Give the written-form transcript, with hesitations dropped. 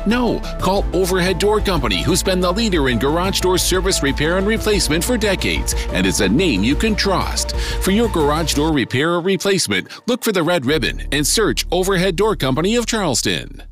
No, call Overhead Door Company, who's been the leader in garage door service, repair, and replacement for decades, and is a name you can trust. For your garage door repair or replacement, look for the red ribbon and search Overhead Door Company of Charleston.